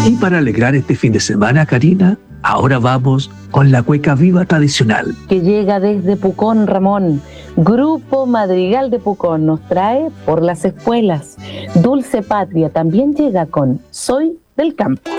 Y para alegrar este fin de semana, Karina, ahora vamos con la cueca viva tradicional. Que llega desde Pucón, Ramón. Grupo Madrigal de Pucón nos trae Por las Espuelas. Dulce Patria también llega con Soy del Campo.